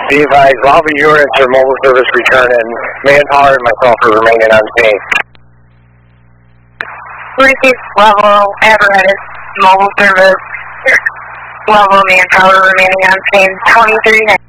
Be advised, all the units are mobile service return and manpower and myself are remaining on scene. Receive level apparatus, mobile service, level manpower remaining on scene, 23.